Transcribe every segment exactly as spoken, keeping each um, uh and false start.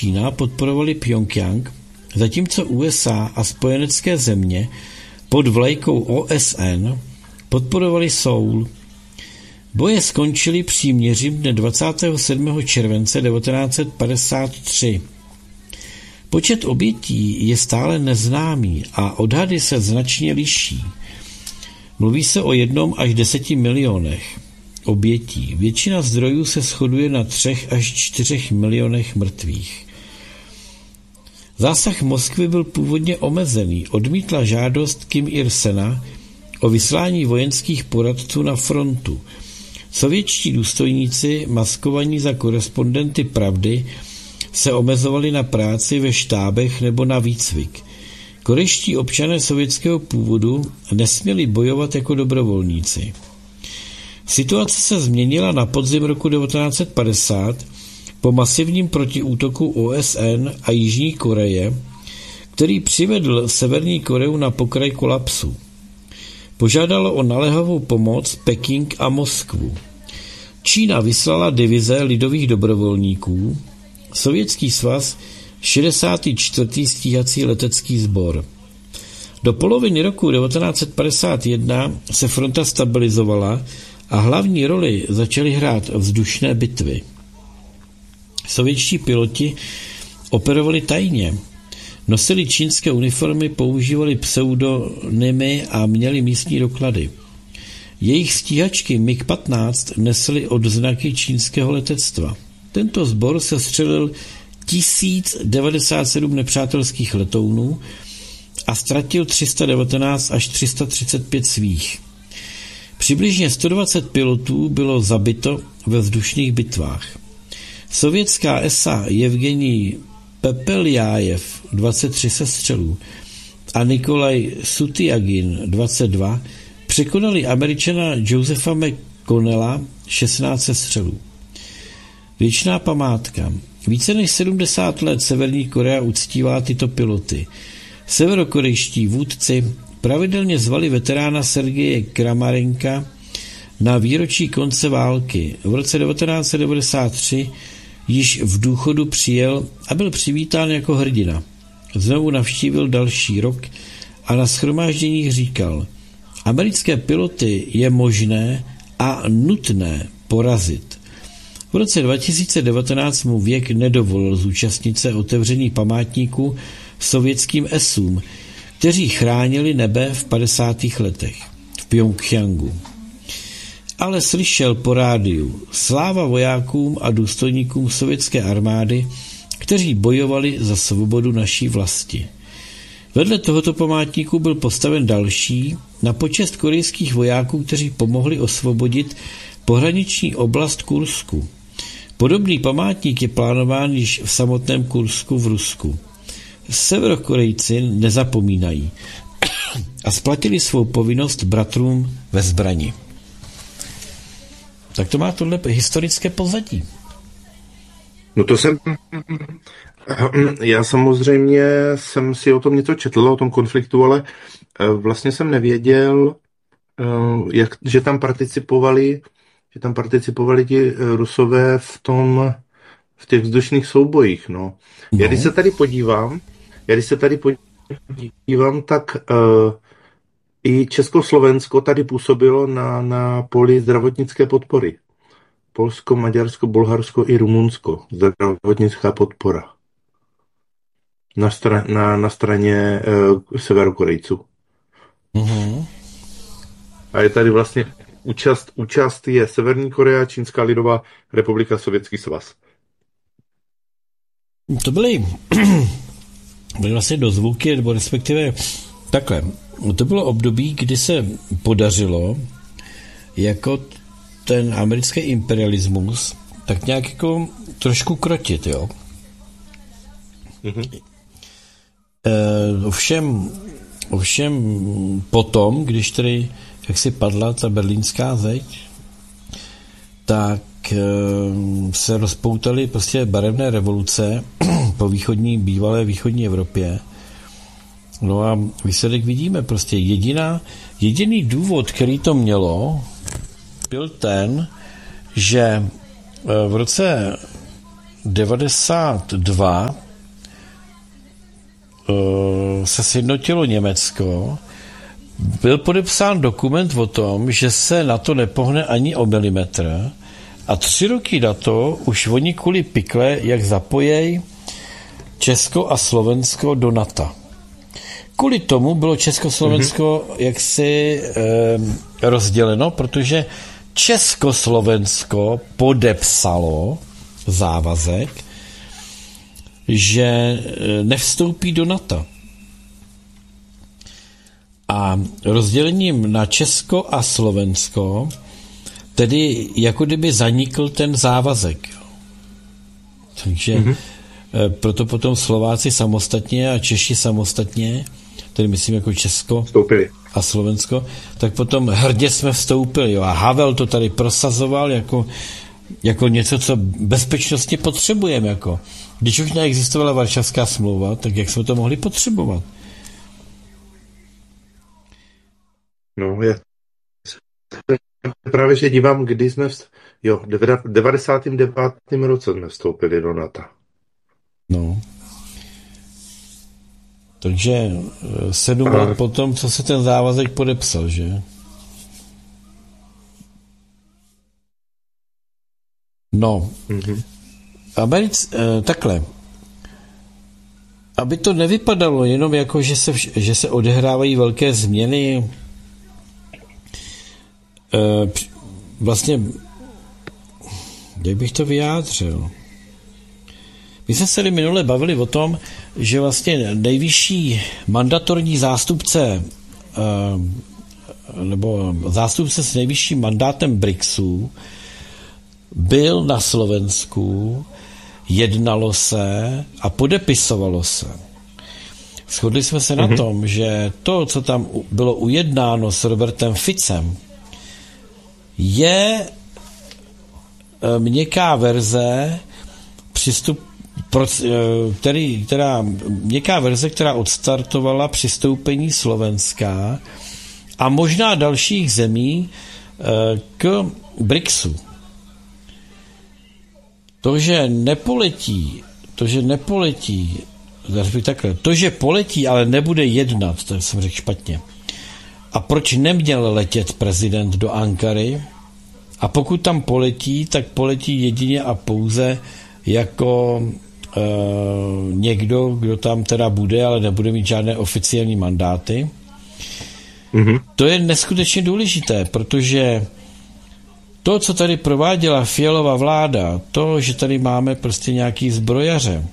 Čína podporovali Pchjongjang, zatímco U S A a spojenecké země pod vlajkou O S N podporovali Soul. Boje skončily příměřím dne dvacátého sedmého července devatenáct set padesát tři. Počet obětí je stále neznámý a odhady se značně liší. Mluví se o jednom až deseti milionech obětí. Většina zdrojů se shoduje na třech až čtyřech milionech mrtvých. Zásah Moskvy byl původně omezený. Odmítla žádost Kim Il-sena o vyslání vojenských poradců na frontu. Sovětští důstojníci, maskovaní za korespondenty Pravdy, se omezovali na práci ve štábech nebo na výcvik. Korejští občané sovětského původu nesměli bojovat jako dobrovolníci. Situace se změnila na podzim roku devatenáct set padesát po masivním protiútoku O S N a Jižní Koreje, který přivedl Severní Koreu na pokraj kolapsu. Požádalo o naléhavou pomoc Peking a Moskvu. Čína vyslala divize lidových dobrovolníků, Sovětský svaz šedesátý čtvrtý stíhací letecký sbor. Do poloviny roku devatenáct set padesát jedna se fronta stabilizovala a hlavní roli začaly hrát vzdušné bitvy. Sovětští piloti operovali tajně, nosili čínské uniformy, používali pseudonymy a měli místní doklady. Jejich stíhačky mig patnáct nesly odznaky čínského letectva. Tento sbor sestřelil tisíc devadesát sedm nepřátelských letounů a ztratil tři sta devatenáct až tři sta třicet pět svých. Přibližně sto dvacet pilotů bylo zabito ve vzdušných bitvách. Sovětská es a Jevgenij Pepeljájev dvacet tři sestřelů a Nikolaj Sutyagin dvacet dva překonali Američana Josepha McConnella šestnáct sestřelů. Věčná památka. Více než sedmdesát let Severní Korea uctívá tyto piloty. Severokorejští vůdci pravidelně zvali veterána Sergeje Kramarenka na výročí konce války. V roce devatenáct set devadesát tři již v důchodu přijel a byl přivítán jako hrdina. Znovu navštívil další rok a na shromážděních říkal: americké piloty je možné a nutné porazit. V roce dva tisíce devatenáct mu věk nedovolil zúčastnit se otevření památníku sovětským esům, kteří chránili nebe v padesátých letech v Pchjongjangu. Ale slyšel po rádiu: sláva vojákům a důstojníkům sovětské armády, kteří bojovali za svobodu naší vlasti. Vedle tohoto památníku byl postaven další na počest korejských vojáků, kteří pomohli osvobodit pohraniční oblast Kursku. Podobný památník je plánován již v samotném Kursku v Rusku. Severokorejci nezapomínají a splatili svou povinnost bratrům ve zbrani. Tak to má tohle historické pozadí. No to jsem... Já samozřejmě jsem si o tom něco četl, o tom konfliktu, ale vlastně jsem nevěděl, jak, že tam participovali, že tam participovali ti Rusové v tom, v těch vzdušných soubojích, no. no. Já když se tady podívám, já když se tady podívám, tak uh, i Československo tady působilo na, na poli zdravotnické podpory. Polsko, Maďarsko, Bulharsko i Rumunsko. Zdravotnická podpora. Na, stra- na, na straně uh, Severokorejců. Mm-hmm. A je tady vlastně účast, účast je Severní Korea, Čínská lidová republika, Sovětský svaz. To byly, byly vlastně dozvuky, nebo respektive takhle. To bylo období, kdy se podařilo jako ten americký imperialismus tak nějak jako trošku krotit, jo. Mm-hmm. E, ovšem, ovšem potom, když tedy jak si padla ta berlínská zeď, tak e, se rozpoutaly prostě barevné revoluce po východní, bývalé východní Evropě. No a výsledek vidíme, prostě jediná, jediný důvod, který to mělo, byl ten, že v roce devadesát dva se sjednotilo Německo, byl podepsán dokument o tom, že se na to nepohne ani o milimetr a tři roky na to už oni kvůli pikle, jak zapojejí Česko a Slovensko do NATO. Kvůli tomu bylo Československo mm-hmm. jaksi eh, rozděleno, protože Československo podepsalo závazek, že nevstoupí do NATO. A rozdělením na Česko a Slovensko tedy jako kdyby zanikl ten závazek. Takže mm-hmm. proto potom Slováci samostatně a Češi samostatně, tedy myslím jako Česko vstoupili. A Slovensko, tak potom hrdě jsme vstoupili. Jo. A Havel to tady prosazoval jako, jako něco, co bezpečnostně potřebujeme. Jako. Když už neexistovala Varšavská smlouva, tak jak jsme to mohli potřebovat? No, je právě, že dívám, kdy jsme vst... jo, v devadesátém devátém roce jsme vstoupili do NATO. No. Takže sedm a... let potom, co se ten závazek podepsal, že? No. Mm-hmm. Americ... Takhle. Aby to nevypadalo jenom jako, že se, že se odehrávají velké změny, vlastně, jak bych to vyjádřil? My jsme se minule bavili o tom, že vlastně nejvyšší mandatorní zástupce nebo zástupce s nejvyšším mandátem BRICSu byl na Slovensku, jednalo se a podepisovalo se. Shodli jsme se mm-hmm. na tom, že to, co tam bylo ujednáno s Robertem Ficem, je měkká verze přistup, který, která, měkká verze, která odstartovala přistoupení Slovenska a možná dalších zemí k BRICSu. To, že nepoletí, to, že nepoletí, takhle, to, že poletí, ale nebude jednat, to jsem řekl špatně. A proč neměl letět prezident do Ankary? A pokud tam poletí, tak poletí jedině a pouze jako e, někdo, kdo tam teda bude, ale nebude mít žádné oficiální mandáty. Mm-hmm. To je neskutečně důležité, protože to, co tady prováděla Fialova vláda, to, že tady máme prostě nějaký zbrojaře,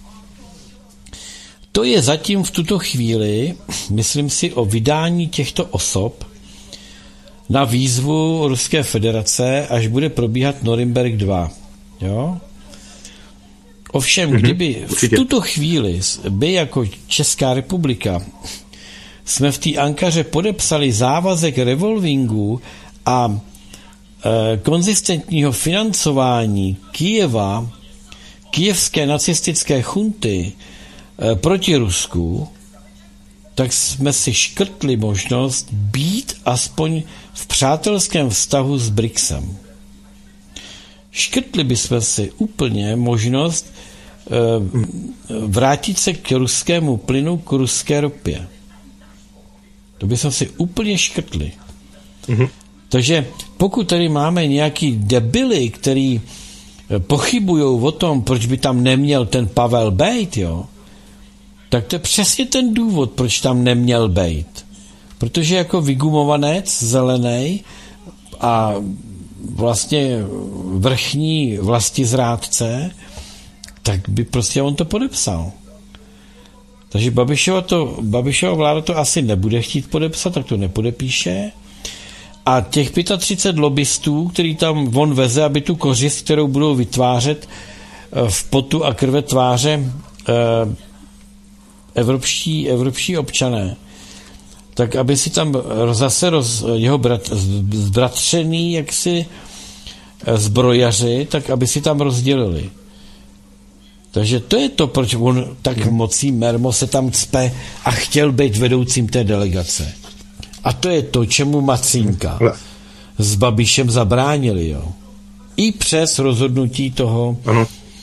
to je zatím v tuto chvíli, myslím si, o vydání těchto osob na výzvu Ruské federace, až bude probíhat Norimberg dva. Jo? Ovšem, mm-hmm, kdyby v tuto chvíli by jako Česká republika jsme v té Ankaře podepsali závazek revolvingu a e, konzistentního financování Kyjeva, kyjevské nacistické chunty e, proti Rusku, tak jsme si škrtli možnost být aspoň v přátelském vztahu s BRICSem. Škrtli bychom si úplně možnost e, vrátit se k ruskému plynu, k ruské ropě. To bychom si úplně škrtli. Mm-hmm. Takže pokud tady máme nějaký debily, který pochybují o tom, proč by tam neměl ten Pavel bejt, jo, tak to je přesně ten důvod, proč tam neměl bejt. Protože jako vygumovanec zelený a vlastně vrchní vlastizrádce, tak by prostě on to podepsal. Takže Babišova, to, Babišova vláda to asi nebude chtít podepsat, tak to nepodepíše. A těch třicet pět lobbystů, který tam on veze, aby tu kořist, kterou budou vytvářet v potu a krve tváře evropští, evropští občané, tak aby si tam zase roz, jeho brat, zbratřený jaksi zbrojaři, tak aby si tam rozdělili. Takže to je to, proč on tak mocí mermo se tam cpe a chtěl být vedoucím té delegace. A to je to, čemu Macínka s Babišem zabránili, jo. I přes rozhodnutí toho, ano.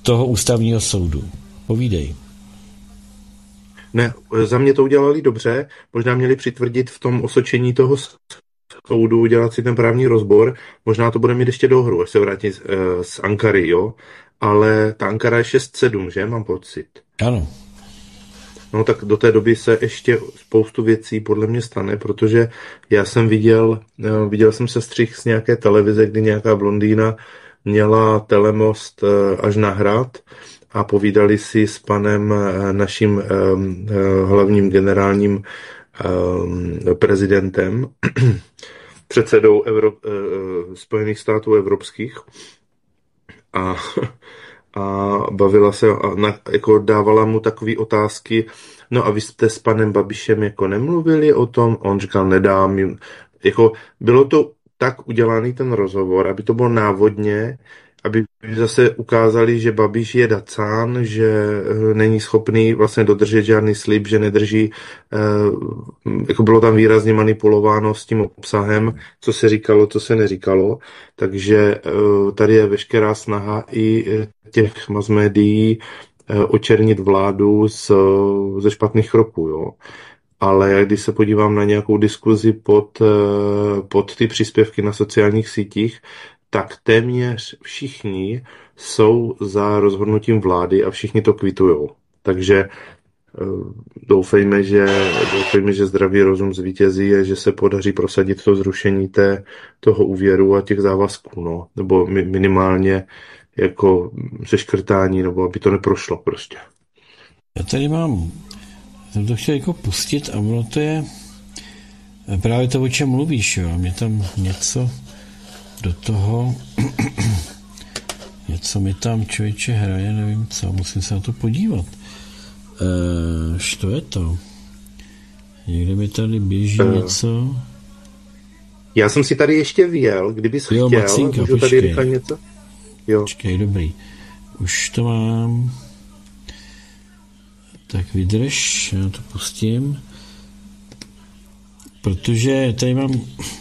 toho ústavního soudu. Povídej. Ne, za mě to udělali dobře, možná měli přitvrdit v tom osočení toho soudu, udělat si ten právní rozbor, možná to bude mít ještě do hru, až se vrátí z, z Ankary, jo, ale ta Ankara je šest sedm, že, mám pocit. Ano. No tak do té doby se ještě spoustu věcí podle mě stane, protože já jsem viděl, viděl jsem se střih z nějaké televize, kdy nějaká blondýna měla telemost až na hrad a povídali si s panem naším hlavním generálním prezidentem, předsedou Evro- Spojených států evropských a a bavila se, a na, jako dávala mu takové otázky, no a vy jste s panem Babišem jako nemluvili o tom, on říkal, nedám, jako bylo to tak udělaný ten rozhovor, aby to bylo návodně, aby zase ukázali, že Babiš je dacán, že není schopný vlastně dodržet žádný slib, že nedrží, jako bylo tam výrazně manipulováno s tím obsahem, co se říkalo, co se neříkalo, takže tady je veškerá snaha i těch mass médií očernit vládu z, ze špatných kroků, jo. Ale když se podívám na nějakou diskuzi pod, pod ty příspěvky na sociálních sítích, tak téměř všichni jsou za rozhodnutím vlády a všichni to kvitujou. Takže doufejme, že, doufejme, že zdravý rozum zvítězí a že se podaří prosadit to zrušení té, toho úvěru a těch závazků, no. Nebo minimálně jako seškrtání, nebo aby to neprošlo prostě. Já tady mám, jsem to chtěl jako pustit a ono to je právě to, o čem mluvíš, jo. Mě tam něco do toho něco mi tam člověče hraje, nevím co, musím se na to podívat. Eee, što je to? Někde mi tady běží uh, něco. Já jsem si tady ještě vyjel, kdybys jo, chtěl, Macinka, můžu tady rychle něco? Jo. Počkej, dobrý. Už to mám. Tak vydrž, já to pustím. Protože tady mám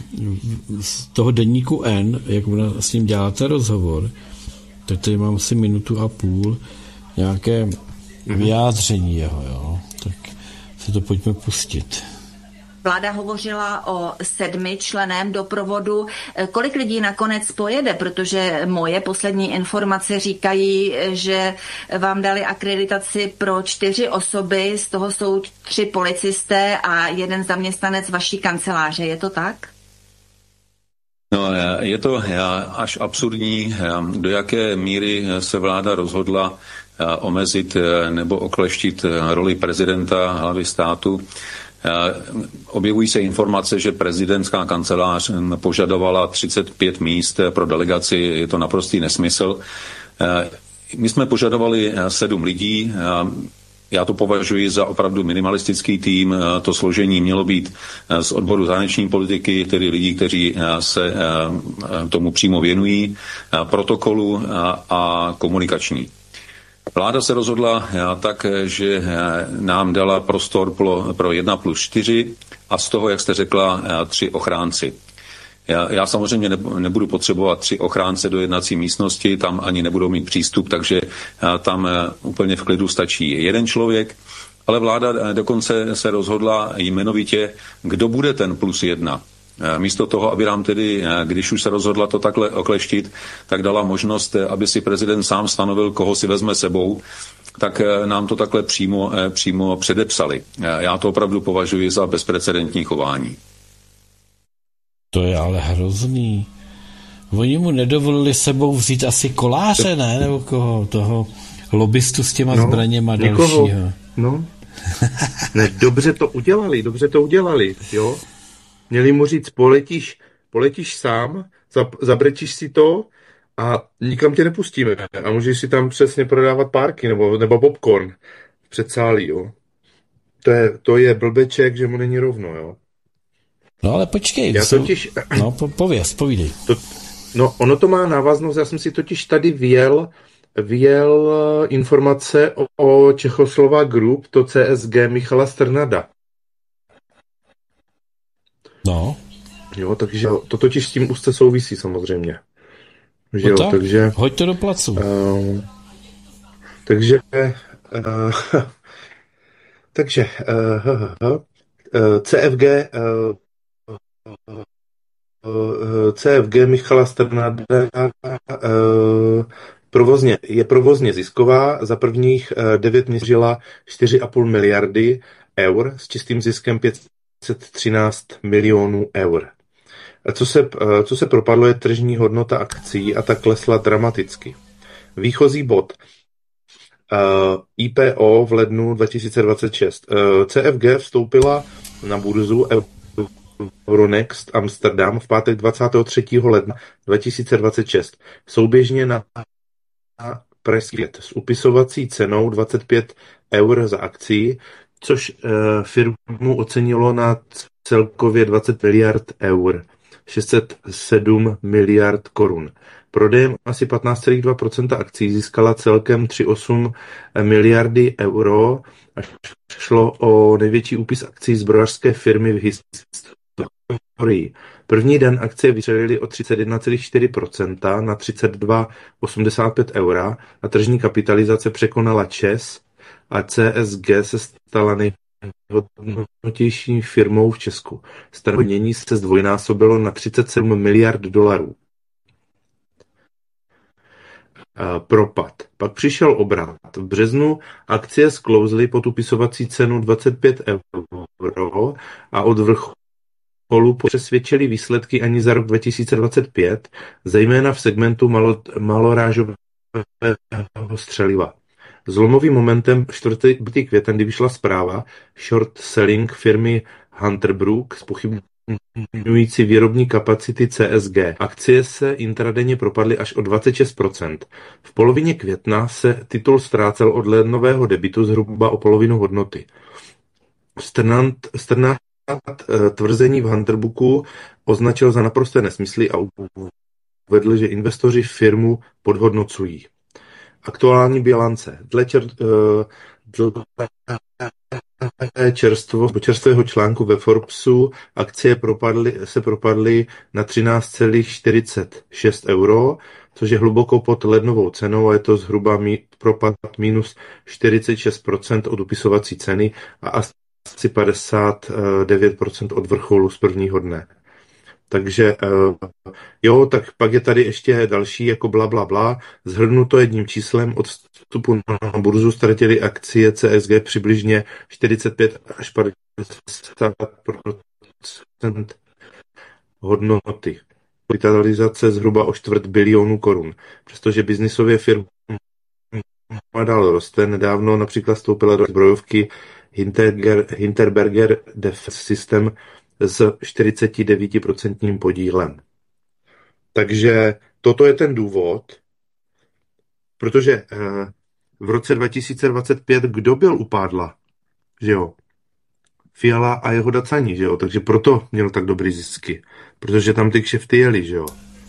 z toho deníku N, jak ona s ním děláte rozhovor, tak tady mám asi minutu a půl nějaké vyjádření jeho, jo. Tak se to pojďme pustit. Vláda hovořila o sedmi členém doprovodu. Kolik lidí nakonec pojede? Protože moje poslední informace říkají, že vám dali akreditaci pro čtyři osoby, z toho jsou tři policisté a jeden zaměstnanec vaší kanceláře. Je to tak? No, je to až absurdní, do jaké míry se vláda rozhodla omezit nebo okleštit roli prezidenta hlavy státu. Objevují se informace, že prezidentská kancelář požadovala třicet pět míst pro delegaci, je to naprostý nesmysl. My jsme požadovali sedm lidí, já to považuji za opravdu minimalistický tým, to složení mělo být z odboru zahraniční politiky, tedy lidí, kteří se tomu přímo věnují, protokolu a komunikační. Vláda se rozhodla tak, že nám dala prostor pro jedna plus čtyři a z toho, jak jste řekla, tři ochránci. Já, já samozřejmě nebudu potřebovat tři ochránce do jednací místnosti, tam ani nebudou mít přístup, takže tam úplně v klidu stačí jeden člověk, ale vláda dokonce se rozhodla jmenovitě, kdo bude ten plus jedna. Místo toho, aby nám tedy, když už se rozhodla to takhle okleštit, tak dala možnost, aby si prezident sám stanovil, koho si vezme sebou, tak nám to takhle přímo, přímo předepsali. Já to opravdu považuji za bezprecedentní chování. To je ale hrozný. Oni mu nedovolili sebou vzít asi Koláře, ne? Nebo koho? Toho lobistu s těma no, zbraněma dalšího. No. Ne, dobře to udělali, dobře to udělali, jo. Měli mu říct, poletíš, poletíš sám, zabrečíš si to a nikam tě nepustíme. A můžeš si tam přesně prodávat párky nebo, nebo popcorn v předsálí, jo. To je, to je blbeček, že mu není rovno, jo. No ale počkej. Já totiž... No po, pověz, povídej. To, no ono to má návaznost, já jsem si totiž tady vyjel, vyjel informace o, o Čechoslovak Group, to C S G Michala Strnada. No. Jo, takže to totiž s tím úzce souvisí samozřejmě. Že no jo, tak, takže... hoď to do placu. Uh, Takže uh, takže uh, uh, C F G uh, uh, C F G Michala Strnada uh, provozně, je provozně zisková. Za prvních uh, devět měřila čtyři a půl miliardy eur s čistým ziskem pět set třináct milionů eur. Co se, uh, co se propadlo, je tržní hodnota akcií a ta klesla dramaticky. Výchozí bod Uh, I P O v lednu dva tisíce dvacet šest. Uh, C F G vstoupila na burzu Euronext Amsterdam v pátek dvacátého třetího ledna dva tisíce dvacet šest. Souběžně na Pressgate s upisovací cenou dvacet pět eur za akcii, což uh, firmu ocenilo na celkově dvacet miliard eur, šest set sedm miliard korun. Prodejem asi patnáct celá dva procenta akcí získala celkem tři celá osm miliardy euro a šlo o největší úpis akcí zbrojařské firmy v historii. První den akcie vystřelily o třicet jedna celá čtyři procenta na třicet dva celá osmdesát pět eura a tržní kapitalizace překonala ČEZ a C S G se stala nejhodnotější firmou v Česku. Staromění se zdvojnásobilo na třicet sedm miliard dolarů. Propad. Pak přišel obrat. V březnu akcie sklouzly pod upisovací cenu dvacet pět euro a od vrcholu přesvědčily výsledky ani za rok dva tisíce dvacet pět, zejména v segmentu malo, malorážového střeliva. Zlomovým momentem čtvrtý květen, kdy vyšla zpráva short selling firmy Hunter Brook zpochybňující výrobní kapacity C S G. Akcie se intradenně propadly až o dvacet šest procent. V polovině května se titul ztrácel od lednového debitu zhruba o polovinu hodnoty. Strnad, Strnad tvrzení v Hunterbooku označil za naprosté nesmysly a uvedl, že investoři firmu podhodnocují. Aktuální bilance. Dle, čer, dle čerstvo, čerstvého článku ve Forbesu akcie propadly, se propadly na třináct celá čtyřicet šest euro, což je hluboko pod lednovou cenou a je to zhruba mí, propad minus čtyřicet šest procent od upisovací ceny a asi padesát devět procent od vrcholu z prvního dne. Takže jo, tak pak je tady ještě další jako bla, bla, bla. Zhrnuto jedním číslem od vstupu na burzu ztratili akcie C S G přibližně čtyřicet pět až padesát procent hodnoty. Kapitalizace zhruba o čtvrt bilionu korun. Přestože biznisově firma dál roste, nedávno například vstoupila do zbrojovky Hinterger, Hinterberger Defense System s čtyřicet devět procent podílem. Takže toto je ten důvod, protože eh, v roce dva tisíce dvacet pět kdo byl u pádla? Že jo? Fiala a jeho dacani, že jo? Takže proto měl tak dobrý zisky. Protože tam ty kšefty jeli, že jo?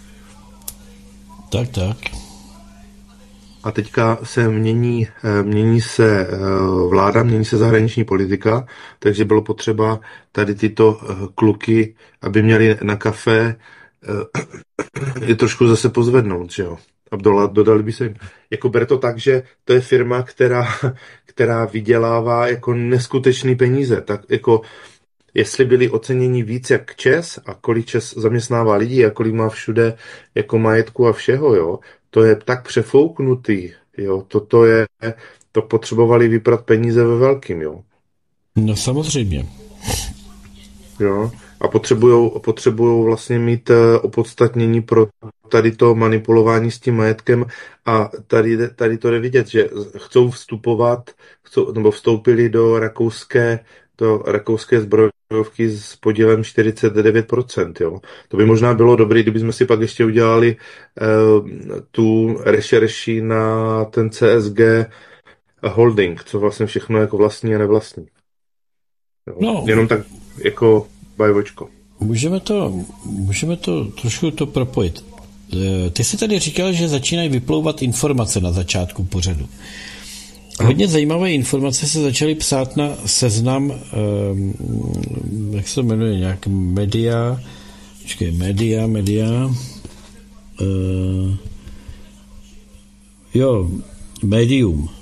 Tak, tak. A teďka se mění, mění se vláda, mění se zahraniční politika, takže bylo potřeba tady tyto kluky, aby měli na kafe, je trošku zase pozvednout, že jo. A dodali by se jim. Jako ber to tak, že to je firma, která, která vydělává jako neskutečný peníze. Tak jako jestli byli oceněni víc jak ČEZ a kolik ČEZ zaměstnává lidi a kolik má všude jako majetku a všeho, jo, to je tak přefouknutý, jo, toto je, to potřebovali vyprat peníze ve velkým, jo. No samozřejmě. Jo, a potřebujou, potřebujou vlastně mít opodstatnění pro tady to manipulování s tím majetkem a tady, tady to jde vidět, že chcou vstupovat, chcou, nebo vstoupili do rakouské, do rakouské zbrojovky s podílem čtyřicet devět procent, jo. To by možná bylo dobré, kdybychom si pak ještě udělali uh, tu rešerši na ten C S G holding, co vlastně všechno jako vlastní a nevlastní. Jo. No. Jenom tak jako bajvočko. Můžeme to, můžeme to trošku to propojit. Ty jsi tady říkal, že začínají vyplouvat informace na začátku pořadu. Hodně zajímavé informace se začaly psát na seznam, jak se to jmenuje, nějak media, počkej, media, media, uh, jo, Medium,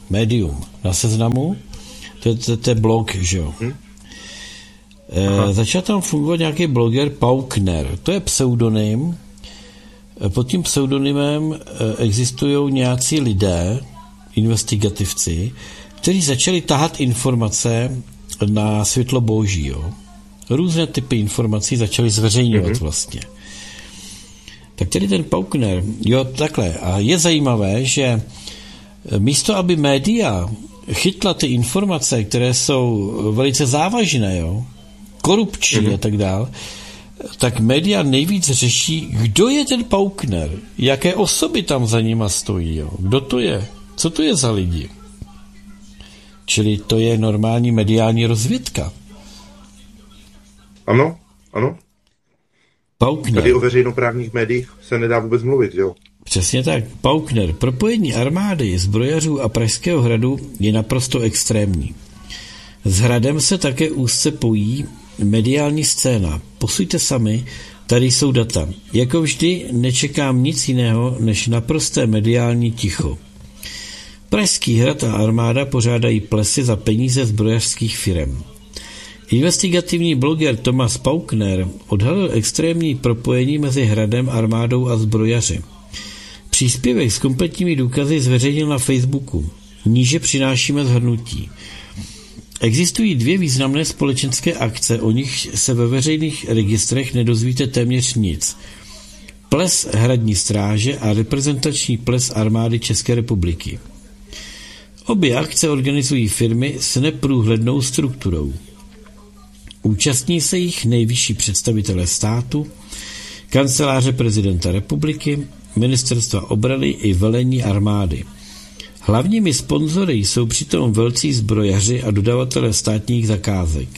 médium na Seznamu, to je, to, to je blog, že jo. Hmm. E, začal tam fungovat nějaký bloger Paukner, to je pseudonym. Pod tím pseudonymem existují nějací lidé, investigativci, kteří začali tahat informace na světlo boží. Jo. Různé typy informací začali zveřejňovat mm-hmm. vlastně. Tak tedy ten Paukner, jo, takhle. A je zajímavé, že místo, aby média chytla ty informace, které jsou velice závažné, jo, korupční mm-hmm. a tak dále, tak média nejvíc řeší, kdo je ten Paukner, jaké osoby tam za nima stojí, jo, kdo to je, co to je za lidi. Čili to je normální mediální rozvědka. Ano, ano. Paukner. Tady o veřejnoprávních médiích se nedá vůbec mluvit, jo? Přesně tak. Paukner. Propojení armády, zbrojařů a Pražského hradu je naprosto extrémní. S hradem se také úzce pojí mediální scéna. Posuďte sami, tady jsou data. Jako vždy nečekám nic jiného, než naprosté mediální ticho. Pražský hrad a armáda pořádají plesy za peníze zbrojařských firem. Investigativní bloger Thomas Paukner odhalil extrémní propojení mezi hradem, armádou a zbrojaři. Příspěvek s kompletními důkazy zveřejnil na Facebooku. Níže přinášíme shrnutí. Existují dvě významné společenské akce, o nich se ve veřejných registrech nedozvíte téměř nic. Ples hradní stráže a reprezentační ples armády České republiky. Obě akce organizují firmy s neprůhlednou strukturou. Účastní se jich nejvyšší představitelé státu, kanceláře prezidenta republiky, ministerstva obrany i velení armády. Hlavními sponzory jsou přitom velcí zbrojaři a dodavatelé státních zakázek.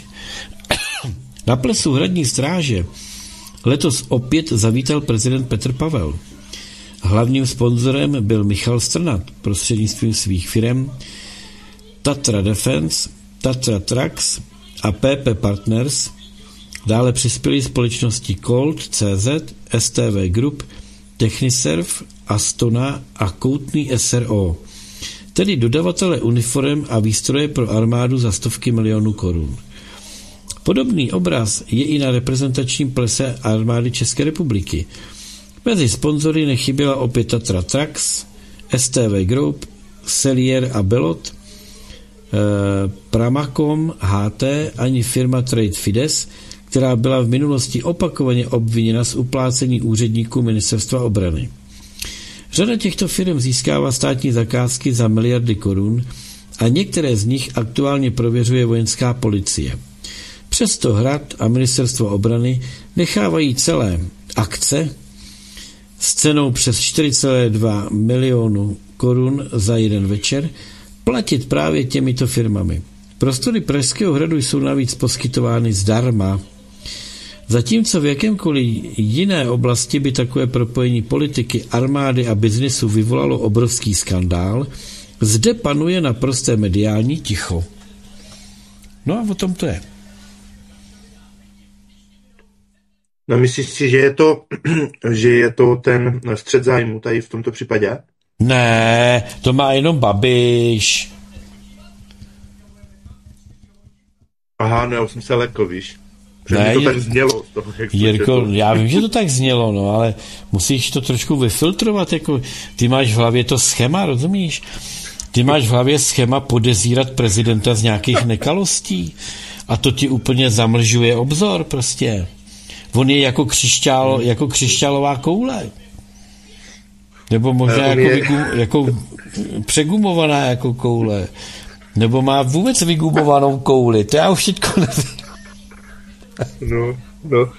Na plesu hradní stráže letos opět zavítal prezident Petr Pavel. Hlavním sponzorem byl Michal Strnad prostřednictvím svých firem Tatra Defense, Tatra Trucks a P P Partners. Dále přispěly společnosti Colt, C Z, S T V Group, Techniserv, Astona a Koutný S R O, tedy dodavatele uniform a výstroje pro armádu za stovky milionů korun. Podobný obraz je i na reprezentačním plese armády České republiky. Mezi sponzory nechyběla opět Tatra Trucks, S T V Group, Cellier a Belot, eh, Pramacom, H T ani firma Trade Fides, která byla v minulosti opakovaně obviněna z uplácení úředníků ministerstva obrany. Řada těchto firm získává státní zakázky za miliardy korun a některé z nich aktuálně prověřuje vojenská policie. Přesto hrad a ministerstvo obrany nechávají celé akce s cenou přes čtyři celé dva milionu korun za jeden večer platit právě těmito firmami. Prostory Pražského hradu jsou navíc poskytovány zdarma. Zatímco v jakémkoliv jiné oblasti by takové propojení politiky, armády a biznesu vyvolalo obrovský skandál, zde panuje naprosté mediální ticho. No a o tom to je. No myslíš si, že je to, že je to ten střet zájmu tady v tomto případě? Ne, to má jenom Babiš. Aha, no já už jsem se lekl, víš. Ne, to tak znělo. Z toho, jak Jirko, já vím, že to tak znělo, no, ale musíš to trošku vyfiltrovat, jako ty máš v hlavě to schéma, rozumíš? Ty máš v hlavě schéma podezírat prezidenta z nějakých nekalostí a to ti úplně zamlžuje obzor prostě. On je jako křišťál, jako křišťálová koule. Nebo možná jako, je... vygum, jako přegumovaná jako koule. Nebo má vůbec vygumovanou kouli. To já už teďko nevím. No, no.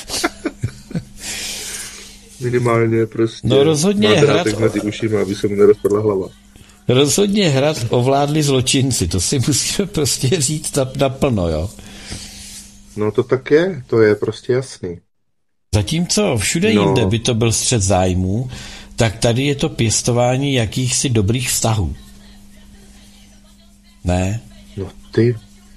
Minimálně prostě. No rozhodně hrad... mezi ušima, aby se mu nerozpadla hlava. Rozhodně hrad ovládli zločinci. To si musíme prostě říct naplno, jo. No to tak je, to je prostě jasný. Zatímco všude no. jinde by to byl střet zájmů, tak tady je to pěstování jakýchsi dobrých vztahů. Ne? No ty...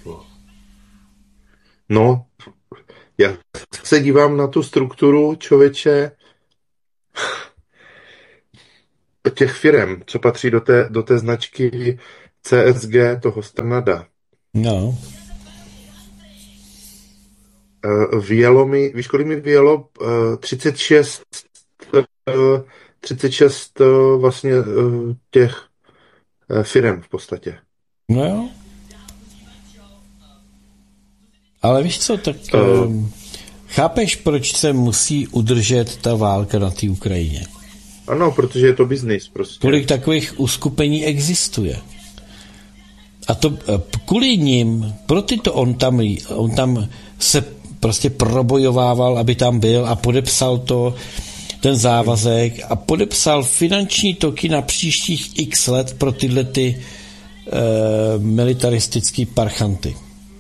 No, já se dívám na tu strukturu, člověče, těch firem, co patří do té, do té značky C S G toho Strnada. No. Vyjelo mi, víš, kolik mi vyjelo? třicet šest, třicet šest vlastně těch firem v podstatě. No jo. Ale víš co, tak uh, chápeš, proč se musí udržet ta válka na té Ukrajině? Ano, protože je to biznis prostě. Kolik takových uskupení existuje? A to kvůli ním, pro tyto on tam, on tam se prostě probojovával, aby tam byl a podepsal to, ten závazek a podepsal finanční toky na příštích x let pro tyhle ty uh, militaristický parchanty.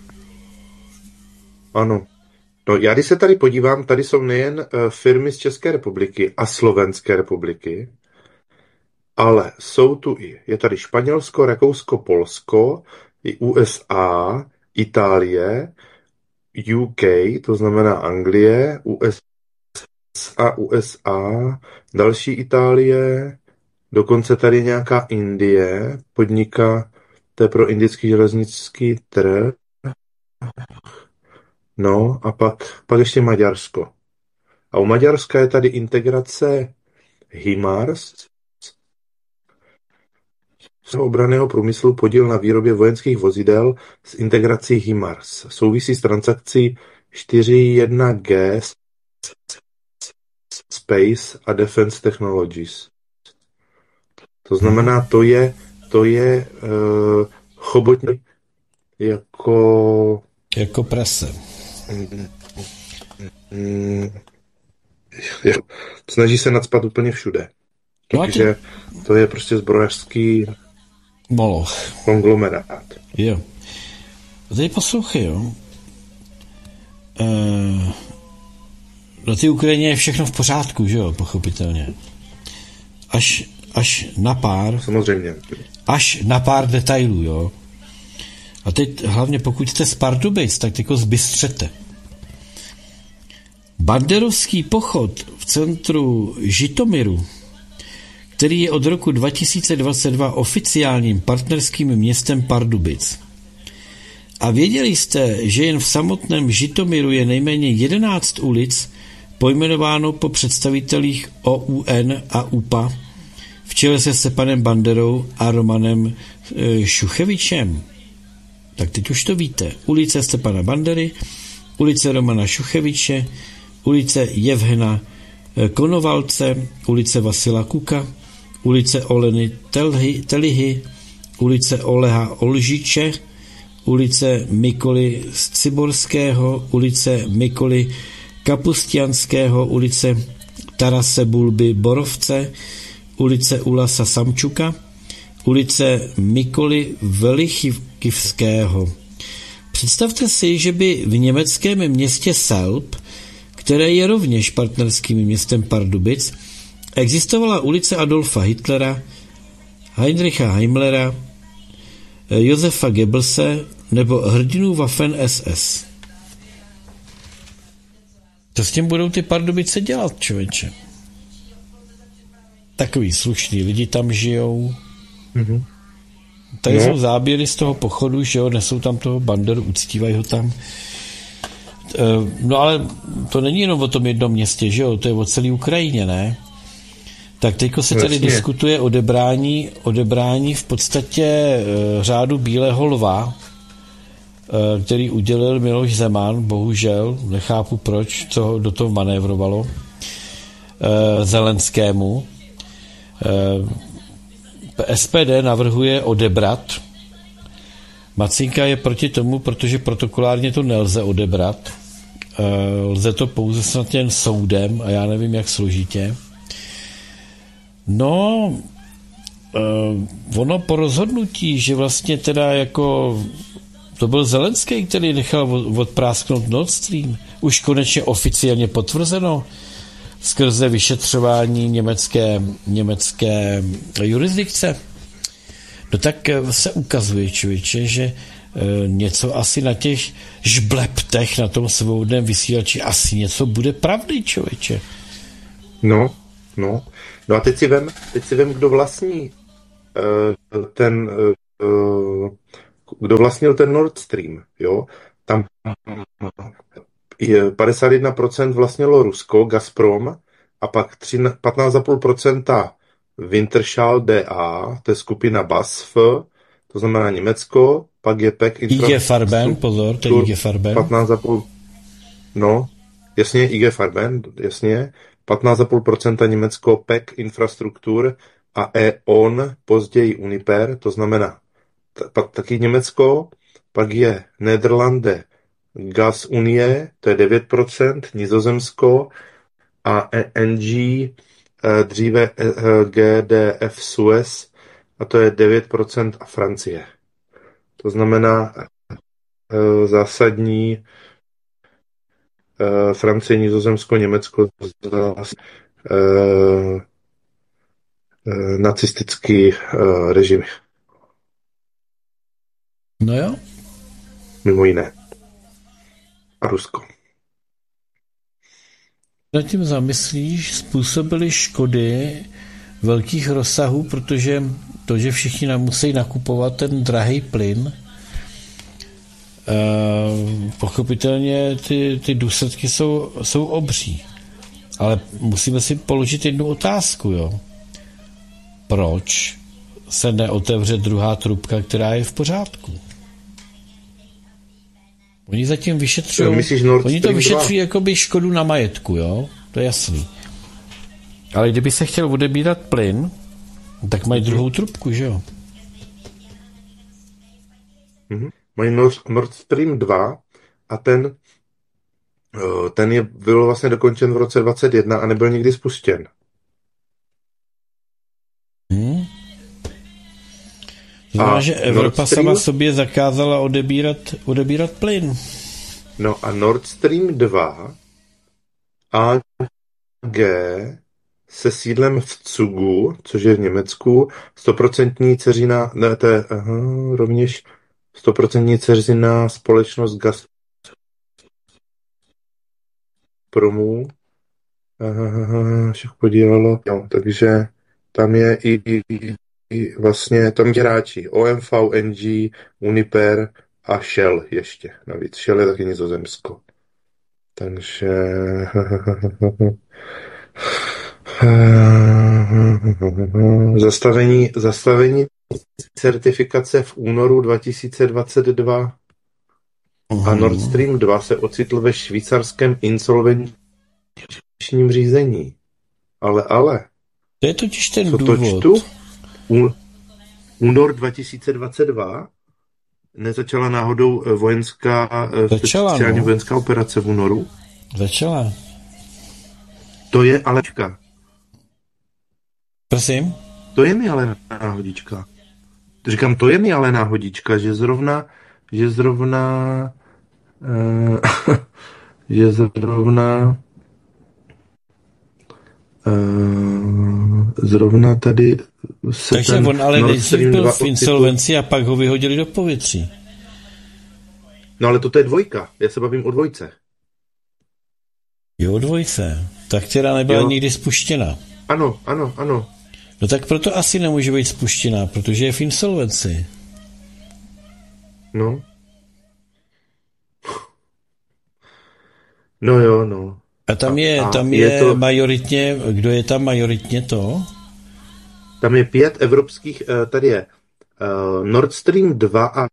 Ano. No, já když se tady podívám, tady jsou nejen uh, firmy z České republiky a Slovenské republiky, ale jsou tu i, je tady Španělsko, Rakousko, Polsko, i U S A, Itálie, U K, to znamená Anglie, U S A, U S A, další Itálie, dokonce tady nějaká Indie, podniká, to je pro indický železnický trh, no a pak, pak ještě Maďarsko. A u Maďarska je tady integrace HIMARS, z obranného průmyslu podíl na výrobě vojenských vozidel s integrací HIMARS. Souvisí s transakcí čtyři jedna G Space a Defense Technologies. To znamená, to je, to je uh, chobotní jako... Jako prase. Mm, mm, snaží se nacpat úplně všude. Takže to je prostě zbrojařský moloch. Konglomerát. Jo. Tady poslouchej, jo. Uh, na té Ukrajině je všechno v pořádku, že jo, pochopitelně. Až, až na pár... Samozřejmě. Až na pár detailů, jo. A teď hlavně pokud jste z Pardubic, tak tyko zbystřete. Banderovský pochod v centru Žitomiru, který je od roku dva tisíce dvacet dva oficiálním partnerským městem Pardubic. A věděli jste, že jen v samotném Žitomiru je nejméně jedenáct ulic pojmenováno po představitelích O U N a U P A v čele se Stepanem Banderou a Romanem e, Šuchevičem. Tak teď už to víte. Ulice Stepana Bandery, ulice Romana Šucheviče, ulice Jevhena Konovalce, ulice Vasila Kuka, ulice Oleny Telhy, Telihy, ulice Oleha Olžiče, ulice Mikoly Ciborského, ulice Mikoly Kapustianského, ulice Tarase Bulby Borovce, ulice Ulasa Samčuka, ulice Mikoly Velichivského. Představte si, že by v německém městě Selb, které je rovněž partnerským městem Pardubic, existovala ulice Adolfa Hitlera, Heinricha Himmlera, Josefa Goebbelse nebo hrdinů Waffen S S. Co s tím budou ty Pardubice dělat, člověče? Takový slušný lidi tam žijou. Mm-hmm. Tady no. Jsou záběry z toho pochodu, že jo, nesou tam toho Banderu, uctívají ho tam. No ale to není jenom o tom jednom městě, že jo, to je o celé Ukrajině, ne? Tak teďko se tady Jasně. diskutuje odebrání, odebrání v podstatě e, řádu Bílého lva, e, který udělil Miloš Zeman, bohužel, nechápu proč, co do toho manévrovalo, e, Zelenskému. E, S P D navrhuje odebrat. Macinka je proti tomu, protože protokolárně to nelze odebrat. E, lze to pouze snad jen soudem a já nevím, jak složitě. No, e, ono po rozhodnutí, že vlastně teda jako to byl Zelenský, který nechal odprásknout Nord Stream, už konečně oficiálně potvrzeno skrze vyšetřování německé, německé jurisdikce. No tak se ukazuje, člověče, že e, něco asi na těch žbleptech na tom svobodném vysílači asi něco bude pravdy, člověče. No, no. No a teď si vem, teď si vem, kdo vlastní uh, ten uh, kdo vlastnil ten Nord Stream, jo? Tam padesát jedna procent vlastnilo Rusko, Gazprom, a pak patnáct celá pět procenta Wintershall D A, to je skupina B A S F, to znamená Německo, pak je P E K I G Farben, pozor, to je I G Farben. patnáct celá pět, no, jasně, I G Farben, jasně, patnáct celá pět procenta Německo, P E K Infrastruktur a E O N, později Uniper, to znamená pak taky Německo, pak je Nederlande Gas Unie, to je devět procent, Nizozemsko a N G, dříve G D F Suez, a to je devět procent a Francie. To znamená zásadní Francie, Nizozemsko, Německo, nacistický režimy. No jo. Mimo jiné. A Rusko. Nad tím zamyslíš, způsobily škody velkých rozsahů, protože to, že všichni nám musí nakupovat ten drahý plyn, eh, pochopitelně ty, ty důsledky jsou, jsou obří. Ale musíme si položit jednu otázku, jo. Proč se neotevře druhá trubka, která je v pořádku? Oni zatím vyšetřují, oni to vyšetřují jakoby škodu na majetku, jo, to je jasný. Ale kdyby se chtěl odebírat plyn, tak mají druhou trubku, že jo? Mm-hmm. Mají Nord, Nord Stream dva a ten, ten je, byl vlastně dokončen v roce dvacet jedna a nebyl nikdy spuštěn. Hmm. To znamená, že Evropa Stream, sama sobě zakázala odebírat, odebírat plyn. No a Nord Stream dva A G se sídlem v Cugu, což je v Německu, stoprocentní dceřina, ne, to je, aha, rovněž stoprocentní dceřina společnost Gazpromu, aha, však podílelo, no, takže tam je i, i, i vlastně, tam je hráči O M V, N G, Uniper a Shell ještě, navíc, Shell je taky Nizozemsko. Takže zastavení, zastavení certifikace v únoru dva tisíce dvacet dva a Nord Stream dva se ocitl ve švýcarském insolvenčním řízení. Ale, ale. To je totiž ten co důvod. To čtu? Ú, únor dva tisíce dvacet dva nezačala náhodou vojenská, Začala, speciální no. vojenská operace v únoru? Začala. To je alečka. Prosím? To je mi ale náhodička. Říkám, to je mi ale náhodička, že zrovna, že zrovna, uh, že zrovna, uh, zrovna tady se Takže ten on ale nejdřív byl v insolvenci a pak ho vyhodili do povětří. No ale to je dvojka, já se bavím o dvojce. Jo, dvojce. Tak která nebyla jo. nikdy spuštěna. Ano, ano, ano. No tak proto asi nemůže být spuštěná, protože je v insolvenci. No. No jo, no. A tam je, a, tam je, je to... majoritně, kdo je tam majoritně to? Tam je pět evropských, tady je uh, Nord Stream dva a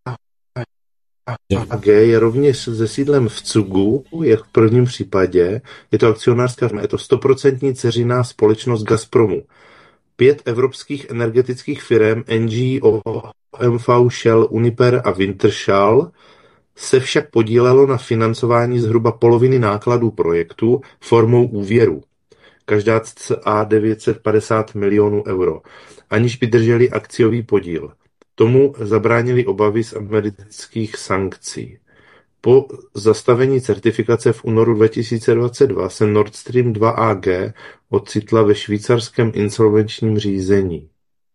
A G je rovněž se sídlem v Cugu, jak v prvním případě. Je to akcionářská firma, je to stoprocentní dceřiná společnost Gazpromu. Pět evropských energetických firm N G, O M V, Shell, Uniper a Wintershall se však podílelo na financování zhruba poloviny nákladů projektu formou úvěru. Každá cca devět set padesát milionů euro, aniž by drželi akciový podíl. Tomu zabránili obavy z amerických sankcí. Po zastavení certifikace v únoru dva tisíce dvacet dva se Nord Stream dva A G ocitla ve švýcarském insolvenčním řízení.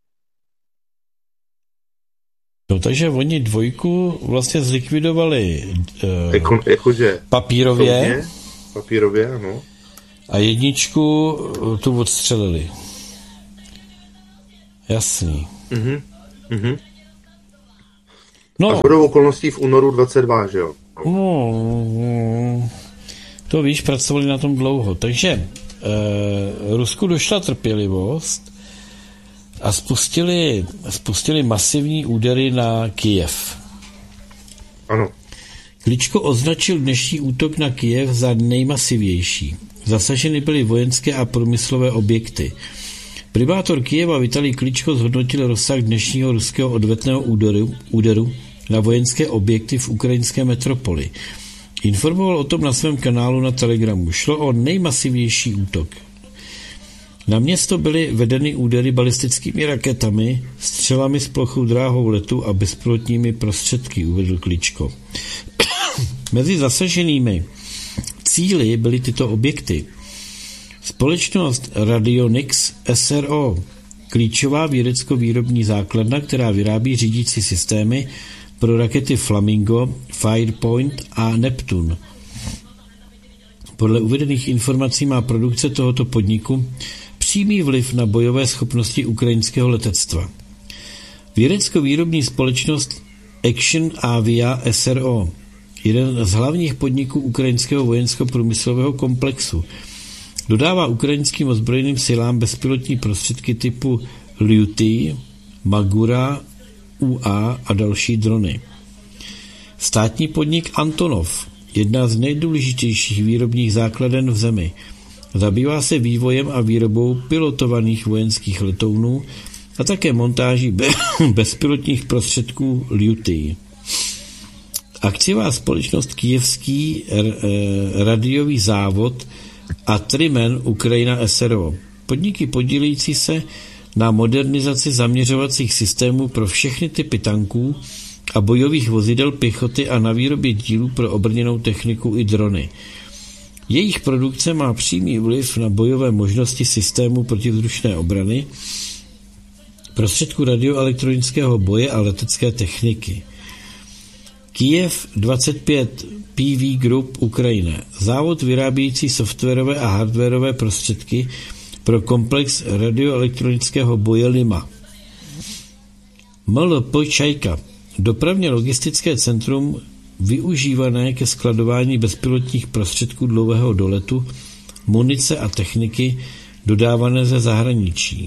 No takže oni dvojku vlastně zlikvidovali uh, Jako, jakože papírově. Soudně, papírově, ano. A jedničku tu odstřelili. Jasný. Mhm, mhm. No, a shodou okolností v únoru dvacet dva, že jo? No, to víš, pracovali na tom dlouho. Takže eh, Rusku došla trpělivost a spustili, spustili masivní údery na Kyjev. Ano. Kličko označil dnešní útok na Kyjev za nejmasivější. Zasaženy byly vojenské a průmyslové objekty. Primátor Kyjeva Vitalij Kličko zhodnotil rozsah dnešního ruského odvetného úderu, úderu na vojenské objekty v ukrajinské metropoli. Informoval o tom na svém kanálu na Telegramu. Šlo o nejmasivnější útok. Na město byly vedeny údery balistickými raketami, střelami s plochou dráhou letu a bezpilotními prostředky, uvedl Kličko. Mezi zasaženými cíli byly tyto objekty. Společnost Radionics S R O, klíčová vědecko-výrobní základna, která vyrábí řídící systémy pro rakety Flamingo, Firepoint a Neptune. Podle uvedených informací má produkce tohoto podniku přímý vliv na bojové schopnosti ukrajinského letectva. Vědecko-výrobní společnost Action Avia S R O, jeden z hlavních podniků ukrajinského vojensko-průmyslového komplexu, dodává ukrajinským ozbrojeným silám bezpilotní prostředky typu Lyuty, Magura, U A a další drony. Státní podnik Antonov, jedna z nejdůležitějších výrobních základen v zemi, zabývá se vývojem a výrobou pilotovaných vojenských letounů a také montáží be- bezpilotních prostředků Lyuty. Akciová společnost Kyjevský r- radiový závod a Trimen Ukrajina S R O. Podniky podílející se na modernizaci zaměřovacích systémů pro všechny typy tanků a bojových vozidel pěchoty a na výrobě dílů pro obrněnou techniku i drony. Jejich produkce má přímý vliv na bojové možnosti systému protivzdušné obrany, prostředků radioelektronického boje a letecké techniky. Kyjev dvacet pět P V Group Ukrajina, závod vyrábějící softwarové a hardwarové prostředky pro komplex radioelektronického boje Lima. M L P Čajka, dopravně logistické centrum využívané ke skladování bezpilotních prostředků dlouhého doletu, munice a techniky dodávané ze zahraničí.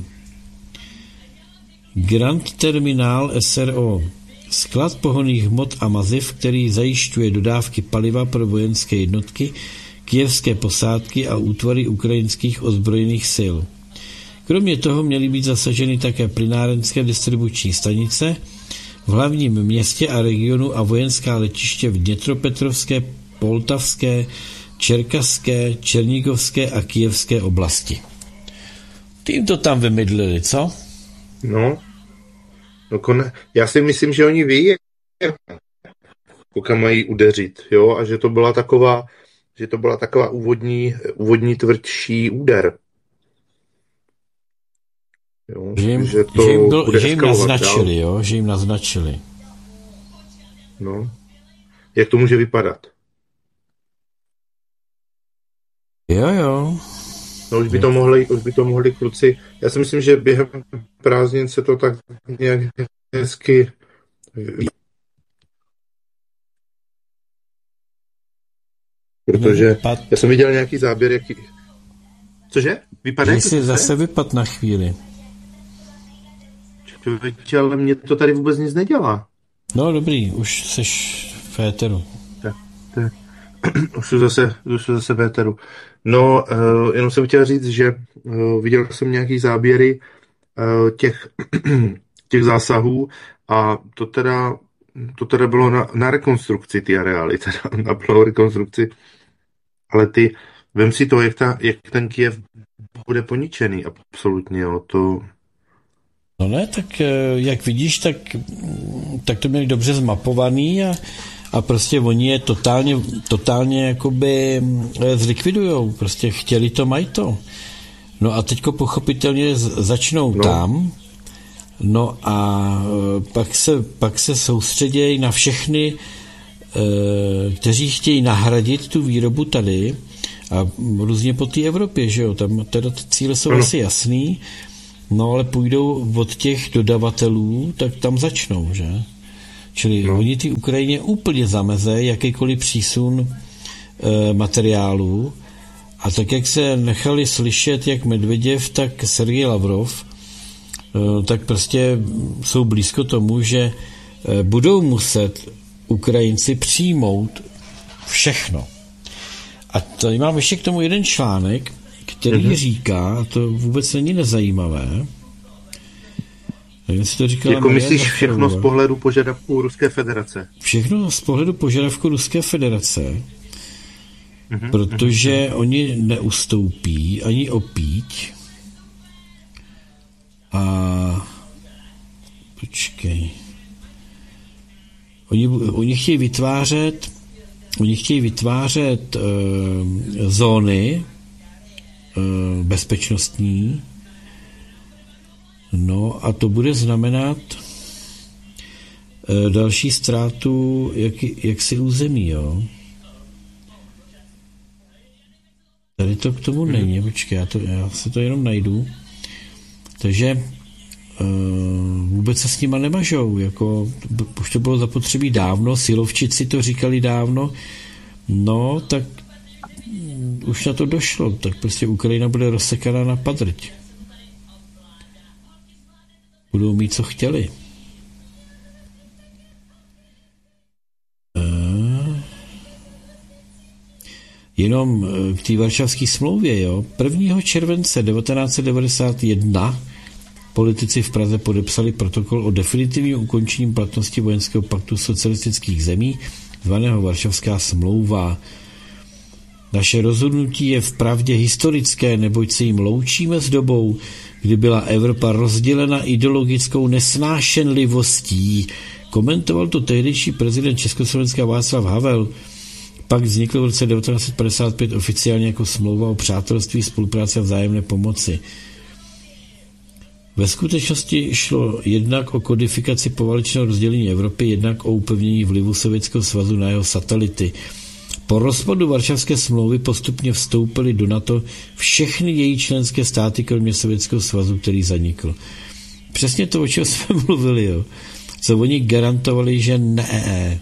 Grand Terminal S R O, sklad pohonných hmot a maziv, který zajišťuje dodávky paliva pro vojenské jednotky, kyjevské posádky a útvary ukrajinských ozbrojených sil. Kromě toho měly být zasaženy také plynárenské distribuční stanice v hlavním městě a regionu a vojenská letiště v Dnětropetrovské, Poltavské, Čerkaské, Černígovské a Kyjevské oblasti. Tím to tam vymydlili, co? No, no kone, já si myslím, že oni ví, kam mají udeřit, jo, a že to byla taková, že to byla taková úvodní, úvodní tvrdší úder. Jo, že jim, že to že jim, byl, že jim naznačili, jo, že jim naznačili. No, jak to může vypadat? Jo, jo. No, už by to mohli, už by to mohli kluci. Já si myslím, že během prázdnin se to tak nějak hezky protože já jsem viděl nějaký záběr, jaký... Cože? Vypadá? Že jsi zase vypad na chvíli. Člověče, ale mě to tady vůbec nic nedělá. No dobrý, už seš v éteru. Tak, tak. Už jsem zase, už jsem zase v éteru. No, uh, jenom jsem chtěl říct, že uh, viděl jsem nějaký záběry uh, těch, těch zásahů a to teda, to teda bylo na, na rekonstrukci ty areály, teda na plnou rekonstrukci. Ale ty, vem si to, jak, ta, jak ten Kyjev bude poničený, absolutně, jo, to... No ne, tak jak vidíš, tak, tak to měli dobře zmapovaný a, a prostě oni je totálně, totálně jakoby zlikvidujou, prostě chtěli to, mají to. No a teďko pochopitelně začnou no. tam, no a pak se, pak se soustředějí na všechny, kteří chtějí nahradit tu výrobu tady a různě po té Evropě, že jo, tam teda ty cíle jsou no. asi jasný. No ale půjdou od těch dodavatelů, tak tam začnou, že? Čili no. Oni ty Ukrajině úplně zameze jakýkoliv přísun e, materiálů a tak, jak se nechali slyšet jak Medveděv, tak Sergej Lavrov, e, tak prostě jsou blízko tomu, že e, budou muset Ukrajinci přijmout všechno. A tady mám ještě k tomu jeden článek, který mm-hmm. říká, a to vůbec není nezajímavé, si to říkala, jako myslíš všechno z pohledu požadavků Ruské federace? Všechno z pohledu požadavků Ruské federace, mm-hmm. protože mm-hmm. oni neustoupí ani opíť a počkej oni, oni chtějí vytvářet oni chtějí vytvářet uh, zóny uh, bezpečnostní. No a to bude znamenat uh, další ztrátu jak, jaksi území, jo. Tady to k tomu není, počkej, já, to, já se to jenom najdu. Takže uh, vůbec se s nima nemažou, jako už to bylo zapotřebí dávno, silovčici to říkali dávno, no tak už na to došlo, tak prostě Ukrajina bude rozsekaná na padrť. Budou mít, co chtěli. Uh, jenom k té Varšavské smlouvě, jo, prvního července devatenáct set devadesát jedna politici v Praze podepsali protokol o definitivním ukončení platnosti vojenského paktu socialistických zemí, zvaného Varšavská smlouva. Naše rozhodnutí je vpravdě historické, neboť se jim loučíme s dobou, kdy byla Evropa rozdělena ideologickou nesnášenlivostí. Komentoval to tehdejší prezident Československa Václav Havel. Pak vznikl v roce devatenáct set padesát pět oficiálně jako smlouva o přátelství, spolupráci a vzájemné pomoci. Ve skutečnosti šlo jednak o kodifikaci poválečného rozdělení Evropy, jednak o upevnění vlivu Sovětského svazu na jeho satelity. Po rozpadu Varšavské smlouvy postupně vstoupily do NATO všechny její členské státy, kromě Sovětského svazu, který zanikl. Přesně to, o čem jsme mluvili, jo. Co oni garantovali, že ne.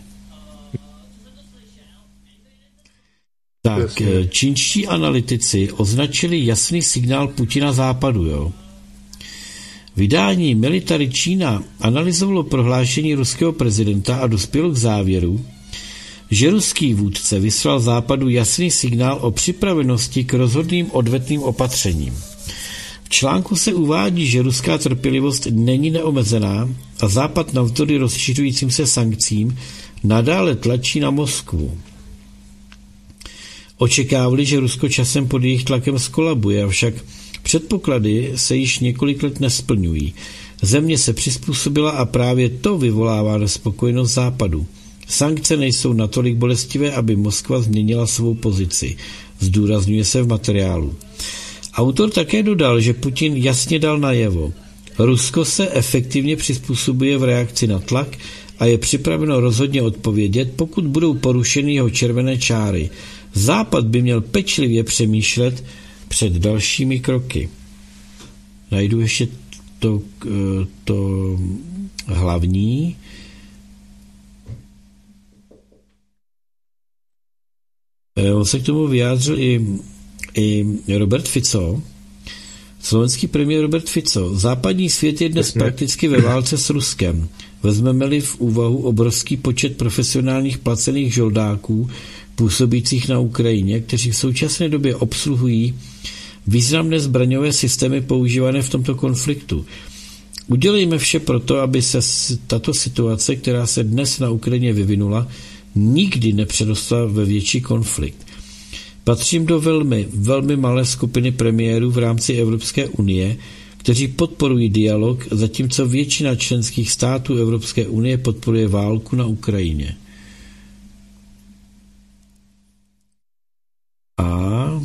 Tak, čínští analytici označili jasný signál Putina západu, jo. Vydání Military Čína analyzovalo prohlášení ruského prezidenta a dospělo k závěru, že ruský vůdce vyslal západu jasný signál o připravenosti k rozhodným odvetným opatřením. V článku se uvádí, že ruská trpělivost není neomezená a západ navzdory rozšiřujícím se sankcím nadále tlačí na Moskvu. Očekávali, že Rusko časem pod jejich tlakem skolabuje, avšak předpoklady se již několik let nesplňují. Země se přizpůsobila a právě to vyvolává nespokojenost západu. Sankce nejsou natolik bolestivé, aby Moskva změnila svou pozici. Zdůrazňuje se v materiálu. Autor také dodal, že Putin jasně dal najevo. Rusko se efektivně přizpůsobuje v reakci na tlak a je připraveno rozhodně odpovědět, pokud budou porušeny jeho červené čáry. Západ by měl pečlivě přemýšlet před dalšími kroky. Najdu ještě to, to hlavní. On se k tomu vyjádřil i, i Robert Fico, slovenský premiér Robert Fico. Západní svět je dnes prakticky ve válce s Ruskem. Vezmeme-li v úvahu obrovský počet profesionálních placených žoldáků působících na Ukrajině, kteří v současné době obsluhují významné zbraňové systémy používané v tomto konfliktu. Udělejme vše proto, aby se tato situace, která se dnes na Ukrajině vyvinula, nikdy nepředostala ve větší konflikt. Patřím do velmi, velmi malé skupiny premiérů v rámci Evropské unie, kteří podporují dialog, zatímco většina členských států Evropské unie podporuje válku na Ukrajině. A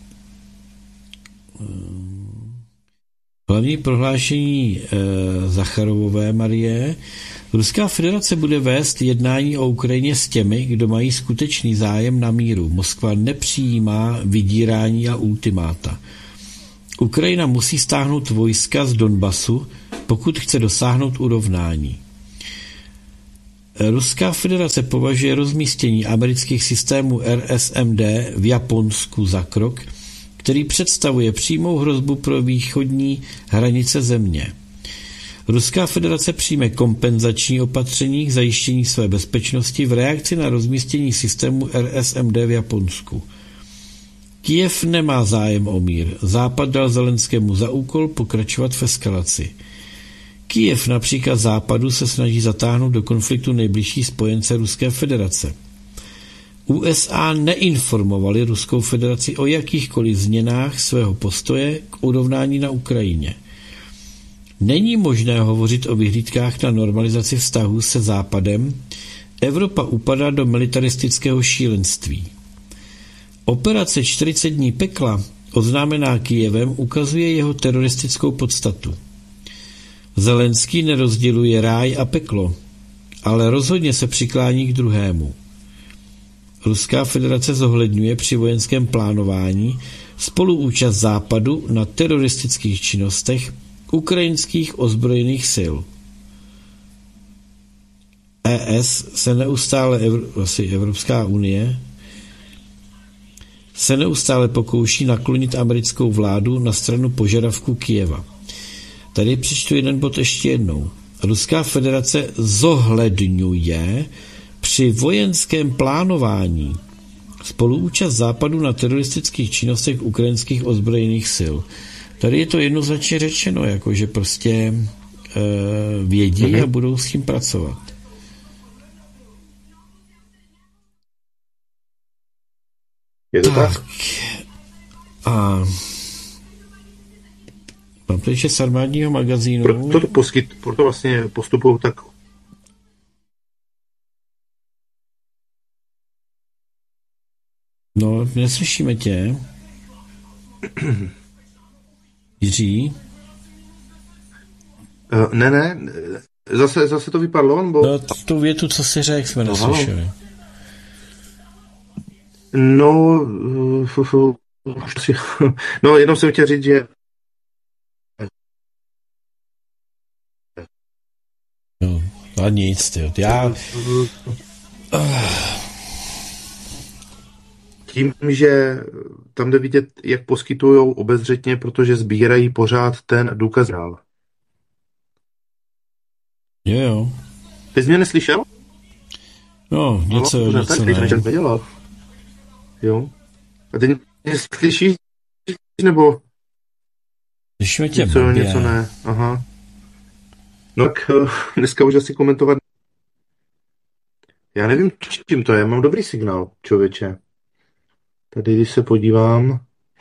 hlavní prohlášení e, Zacharovové Marie. Ruská federace bude vést jednání o Ukrajině s těmi, kdo mají skutečný zájem na míru. Moskva nepřijímá vydírání a ultimáta. Ukrajina musí stáhnout vojska z Donbasu, pokud chce dosáhnout urovnání. Ruská federace považuje rozmístění amerických systémů R S M D v Japonsku za krok, který představuje přímou hrozbu pro východní hranice země. Ruská federace přijme kompenzační opatření k zajištění své bezpečnosti v reakci na rozmístění systému R S M D v Japonsku. Kyjev nemá zájem o mír. Západ dal Zelenskému za úkol pokračovat v eskalaci. Kyjev na příkaz Západu se snaží zatáhnout do konfliktu nejbližší spojence Ruské federace. U S A neinformovali Ruskou federaci o jakýchkoliv změnách svého postoje k urovnání na Ukrajině. Není možné hovořit o vyhlídkách na normalizaci vztahů se Západem. Evropa upadá do militaristického šílenství. Operace čtyřicet dní pekla, oznámená Kyjevem, ukazuje jeho teroristickou podstatu. Zelenský nerozděluje ráj a peklo, ale rozhodně se přiklání k druhému. Ruská federace zohledňuje při vojenském plánování spoluúčast Západu na teroristických činnostech ukrajinských ozbrojených sil. E S se neustále, asi Evropská unie, se neustále pokouší naklonit americkou vládu na stranu požadavku Kyjeva. Tady přečtu jeden bod ještě jednou. Ruská federace zohledňuje při vojenském plánování spoluúčast Západu na teroristických činnostech ukrajinských ozbrojených sil. Tady je to jednoznačně řečeno, jako že prostě e, vědí mm-hmm. a budou s tím pracovat. Je to tak? tak. A mám to ještě z armádního magazínu. Proto to poskyt, proto vlastně postupují tak. No, neslyšíme tě. Jiří? Uh, ne, ne, zase, zase to vypadlo, bo... No, tu větu, co jsi řekl, jsme neslyšeli. No, uh, no, jenom jsem chtěl říct, že no, a nic, tyjo. Já... Tím, že tam jde vidět, jak poskytujou obezřetně, protože sbírají pořád ten důkaz. Jo, jo. Ty jsi mě neslyšel? No, něco, no, něco tak, ne. Tak nedělal. Jo. A ty mě slyšíš, nebo? Slyšíme tě, něco, něco ne. Aha. No tak dneska už asi komentovat. Já nevím, čím to je. Mám dobrý signál, člověče. Tady, když se podívám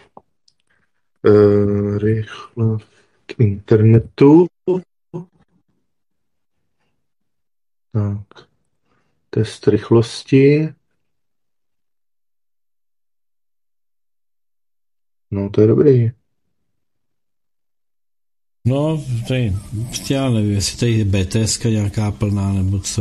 uh, rychle k internetu. Tak. Test rychlosti. No, to je dobrý. No, tady, já nevím, jestli tady je bé té eska nějaká plná, nebo co.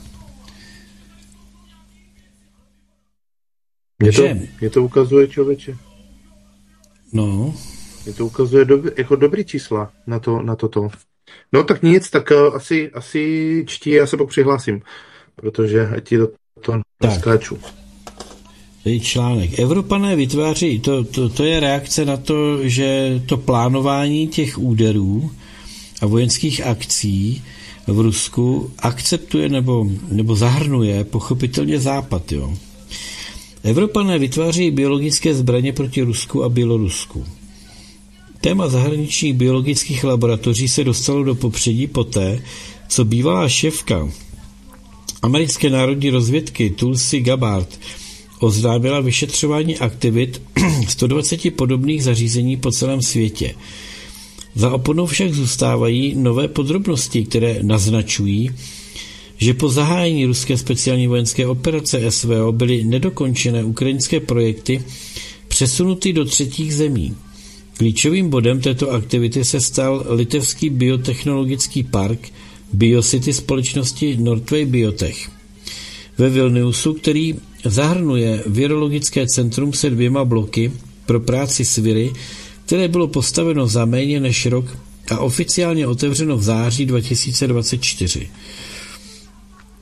Mě to, mě to ukazuje, člověče. No. Mě to ukazuje dob, jako dobrý čísla na to, na toto. No tak nic, tak uh, asi, asi čtí, já se pak přihlásím, protože ať ti do toho neskáču. Tady článek. Evropané vytváří, to, to, to je reakce na to, že to plánování těch úderů a vojenských akcí v Rusku akceptuje nebo, nebo zahrnuje pochopitelně Západ, jo. Evropané vytváří biologické zbraně proti Rusku a Bělorusku. Téma zahraničních biologických laboratoří se dostalo do popředí poté, co bývalá šéfka americké národní rozvědky Tulsi Gabbard oznámila vyšetřování aktivit sto dvacet podobných zařízení po celém světě. Za oponou však zůstávají nové podrobnosti, které naznačují, že po zahájení ruské speciální vojenské operace S V O byly nedokončené ukrajinské projekty přesunuty do třetích zemí. Klíčovým bodem této aktivity se stal litevský biotechnologický park Biocity společnosti Northway Biotech ve Vilniusu, který zahrnuje virologické centrum se dvěma bloky pro práci s viry, které bylo postaveno za méně než rok a oficiálně otevřeno v září dva tisíce dvacet čtyři.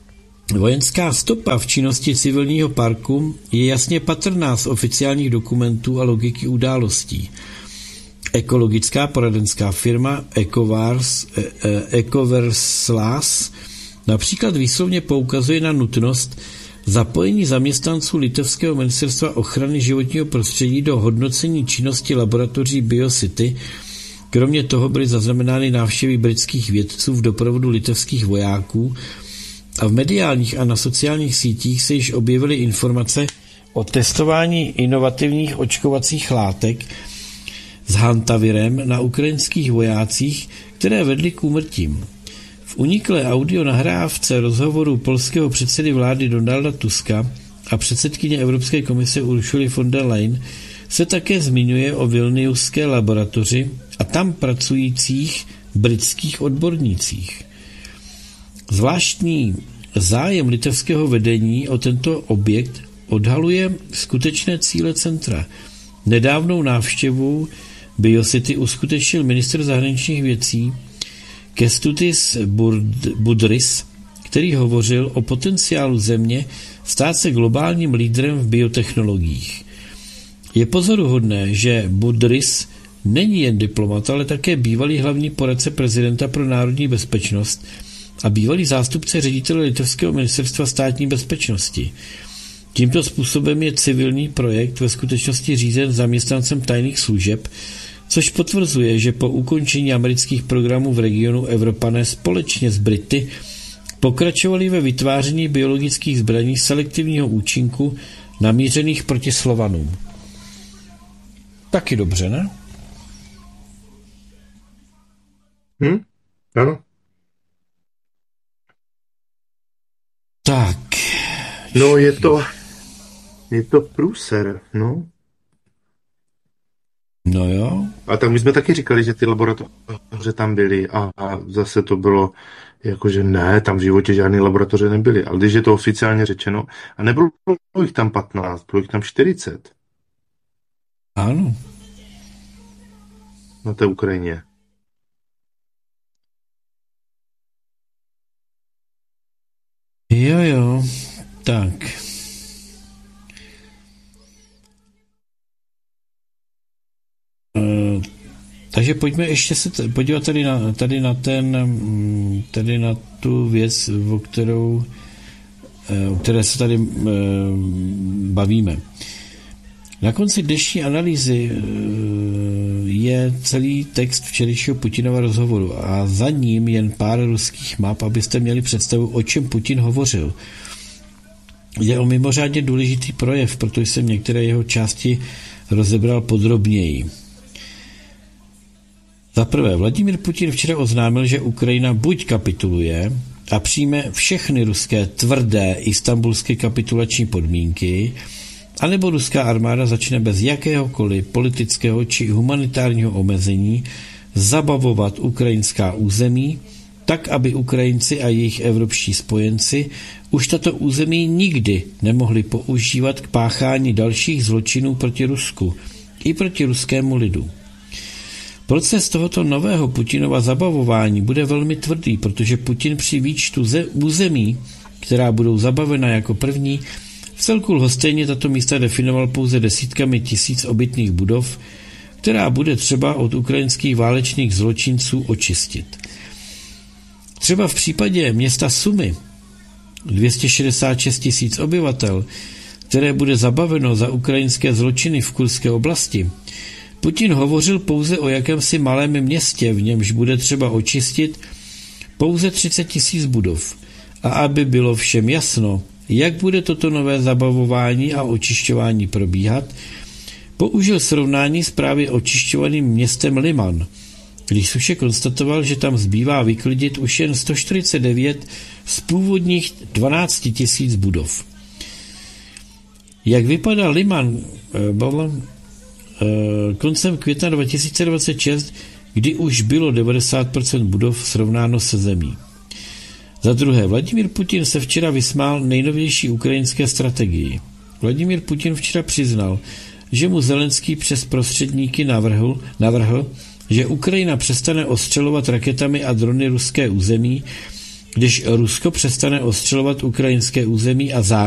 Vojenská stopa v činnosti civilního parku je jasně patrná z oficiálních dokumentů a logiky událostí. Ekologická poradenská firma Ecovars, e, e, Ecoverslas například výslovně poukazuje na nutnost zapojení zaměstnanců litevského ministerstva ochrany životního prostředí do hodnocení činnosti laboratoří Biocity. Kromě toho byly zaznamenány návštěvy britských vědců v doprovodu litevských vojáků a v mediálních a na sociálních sítích se již objevily informace o testování inovativních očkovacích látek s hantavirem na ukrajinských vojácích, které vedly k úmrtím. V uniklé audio nahrávce rozhovoru polského předsedy vlády Donalda Tuska a předsedkyně Evropské komise Ursuly von der Leyen se také zmiňuje o Vilniuské laboratoři a tam pracujících britských odbornících. Zvláštní zájem litevského vedení o tento objekt odhaluje skutečné cíle centra. Nedávnou návštěvu Biocity uskutečnil ministr zahraničních věcí Kęstutis Budrys, který hovořil o potenciálu země stát se globálním lídrem v biotechnologiích. Je pozoruhodné, že Budrys není jen diplomat, ale také bývalý hlavní poradce prezidenta pro národní bezpečnost a bývalý zástupce ředitele litevského ministerstva státní bezpečnosti. Tímto způsobem je civilní projekt ve skutečnosti řízen zaměstnancem tajných služeb, což potvrzuje, že po ukončení amerických programů v regionu Evropané společně s Brity pokračovali ve vytváření biologických zbraní selektivního účinku namířených proti Slovanům. Taky dobře, ne? Hm? Ano. Tak. No je to, je to průser, no. No jo. A tam my jsme taky říkali, že ty laboratoře tam byly a, a zase to bylo jakože ne, tam v životě žádné laboratoře nebyly. Ale když je to oficiálně řečeno, a nebylo jich tam patnáct, bylo jich tam čtyřicet. Ano. Na té Ukrajině. Jo, jo. Tak. Uh, takže pojďme ještě se t- podívat tady na, tady na ten, tady na tu věc, o kterou, o které se tady uh, bavíme. Na konci dnešní analýzy uh, je celý text včerejšího Putinova rozhovoru a za ním jen pár ruských map, abyste měli představu, o čem Putin hovořil. Jde o mimořádně důležitý projev, protože jsem některé jeho části rozebral podrobněji. Za prvé, Vladimír Putin včera oznámil, že Ukrajina buď kapituluje a přijme všechny ruské tvrdé istanbulské kapitulační podmínky, anebo ruská armáda začne bez jakéhokoliv politického či humanitárního omezení zabavovat ukrajinská území, tak, aby Ukrajinci a jejich evropští spojenci už tato území nikdy nemohli používat k páchání dalších zločinů proti Rusku i proti ruskému lidu. Proces tohoto nového Putinova zabavování bude velmi tvrdý, protože Putin při výčtu ze- území, která budou zabavena jako první, v celku lhostejně tato místa definoval pouze desítkami tisíc obytných budov, která bude třeba od ukrajinských válečných zločinců očistit. Třeba v případě města Sumy, dvě stě šedesát šest tisíc obyvatel, které bude zabaveno za ukrajinské zločiny v Kurské oblasti, Putin hovořil pouze o jakémsi malém městě, v němž bude třeba očistit pouze třicet tisíc budov. A aby bylo všem jasno, jak bude toto nové zabavování a očišťování probíhat, použil srovnání s právě očišťovaným městem Liman, když Suše konstatoval, že tam zbývá vyklidit už jen sto čtyřicet devět z původních dvanáct tisíc budov. Jak vypadá Liman koncem května dva tisíce dvacet šest, kdy už bylo devadesát procent budov srovnáno se zemí. Za druhé, Vladimír Putin se včera vysmál nejnovější ukrajinské strategii. Vladimír Putin včera přiznal, že mu Zelenský přes prostředníky navrhl, navrhl, že Ukrajina přestane ostřelovat raketami a drony ruské území když Rusko přestane ostřelovat ukrajinské území a zároveň